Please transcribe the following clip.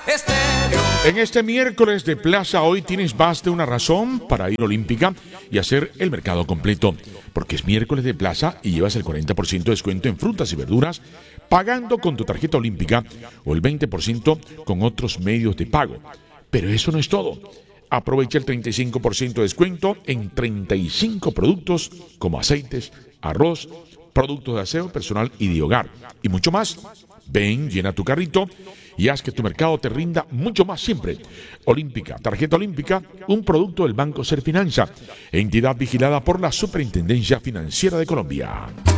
En este miércoles de Plaza Hoy tienes más de una razón para ir a Olímpica y hacer el mercado completo, porque es miércoles de Plaza y llevas el 40% de descuento en frutas y verduras pagando con tu tarjeta Olímpica o el 20% con otros medios de pago. Pero eso no es todo. Aprovecha el 35% de descuento en 35 productos como aceites, arroz, productos de aseo personal y de hogar y mucho más. Ven, llena tu carrito y haz que tu mercado te rinda mucho más siempre. Olímpica, tarjeta Olímpica, un producto del Banco Serfinanza, entidad vigilada por la Superintendencia Financiera de Colombia.